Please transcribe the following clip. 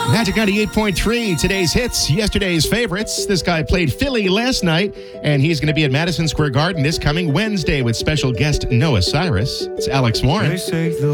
Magic 98.3, today's hits, yesterday's favorites. This guy played Philly last night, and he's going to be at Madison Square Garden this coming Wednesday with special guest Noah Cyrus. It's Alex Warren. They say the